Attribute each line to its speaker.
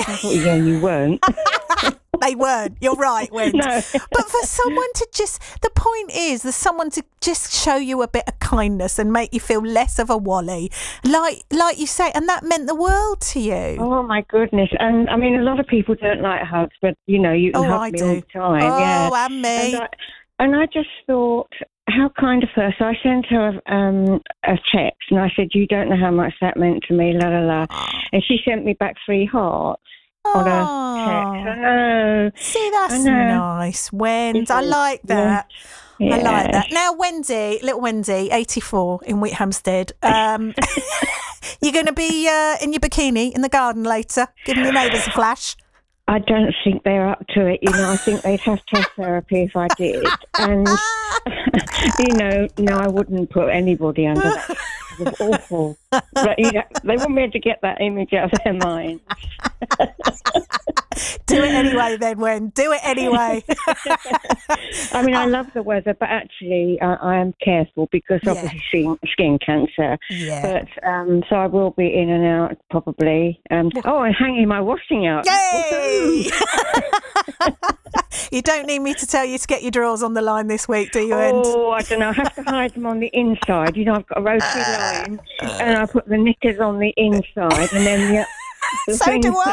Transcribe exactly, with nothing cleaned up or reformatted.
Speaker 1: I thought, yeah, you weren't.
Speaker 2: They weren't. You're right, Wendy.
Speaker 1: No.
Speaker 2: But for someone to just, the point is, there's someone to just show you a bit of kindness and make you feel less of a wally, like like you say, and that meant the world to you.
Speaker 1: Oh my goodness! And I mean, a lot of people don't like hugs, but you know, you can
Speaker 2: Oh,
Speaker 1: hug
Speaker 2: I
Speaker 1: me
Speaker 2: do.
Speaker 1: all the time.
Speaker 2: Oh,
Speaker 1: yeah.
Speaker 2: and me.
Speaker 1: And I, and I just thought, how kind of her. So I sent her um, a text, and I said, "You don't know how much that meant to me." La la la. And she sent me back three hearts. On a text. I know.
Speaker 2: See, that's
Speaker 1: I know.
Speaker 2: nice, Wendy. I like that.
Speaker 1: Yeah.
Speaker 2: I like that. Now, Wendy, little Wendy, eighty-four in Wheat Hampstead. Um, you're going to be uh, in your bikini in the garden later, giving your neighbours a flash.
Speaker 1: I don't think they're up to it. You know, I think they'd have to have therapy if I did. And, you know, no, I wouldn't put anybody under that. It was awful. But, you know, they wouldn't be able to get that image out of their mind.
Speaker 3: Do it anyway then, Wen. Do it anyway.
Speaker 1: I mean, I love the weather, but actually uh, I am careful because
Speaker 2: Yeah.
Speaker 1: obviously skin, skin cancer.
Speaker 2: Yeah.
Speaker 1: But um, so I will be in and out probably. Um, oh, and hanging my washing out.
Speaker 2: Yay! You don't need me to tell you to get your drawers on the line this week, do you, Wen?
Speaker 1: Oh, I don't know. I have to hide them on the inside. You know, I've got a rotary line, and I put the knickers on the inside, and then the, the
Speaker 2: So
Speaker 1: things
Speaker 2: do
Speaker 1: that